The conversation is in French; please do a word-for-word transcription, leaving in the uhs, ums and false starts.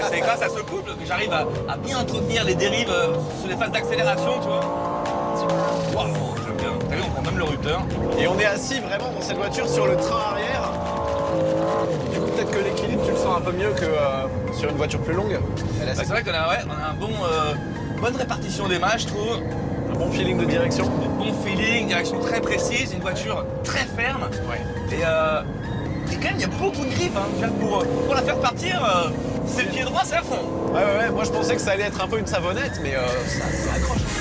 C'est grâce à ce couple que j'arrive à, à bien entretenir les dérives euh, sur les phases d'accélération, tu vois. Waouh, j'aime bien. T'as vu, on prend même le rupteur. Et on est assis vraiment dans cette voiture sur le train arrière. Du coup, peut-être que l'équilibre, tu le sens un peu mieux que euh, sur une voiture plus longue. Elle est Bah, assez- c'est vrai qu'on a, ouais, on a un bon, euh, bonne répartition des matchs, je trouve. Un bon feeling de direction. Bon feeling, direction très précise, une voiture très ferme. Ouais. Et, euh, et quand même, il y a beaucoup de grippe. Hein. Je veux dire, Pour, pour la faire partir, euh, c'est le pied droit, c'est à fond. Ouais, ouais, ouais. Moi, je pensais que ça allait être un peu une savonnette, mais euh, ça, ça accroche.